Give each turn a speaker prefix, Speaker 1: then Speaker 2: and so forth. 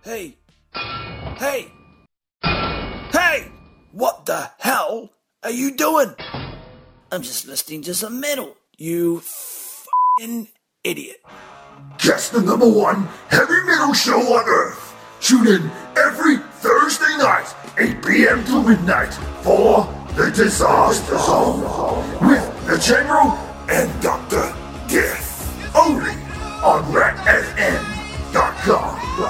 Speaker 1: Hey! Hey! Hey! What the hell are you doing? I'm just listening to some metal, you f***ing idiot.
Speaker 2: Just the #1 heavy metal show on Earth. Tune in every Thursday night, 8 p.m. to midnight, for The Disaster Zone with the General and Dr. Death. Only on RatFM.com.